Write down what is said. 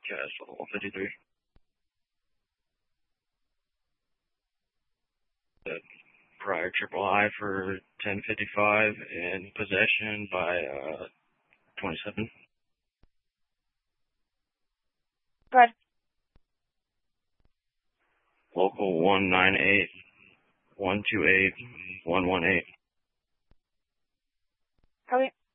Castle 53. Prior triple I for 1055 and possession by 27. Go ahead. Local 198 128 118. Copy.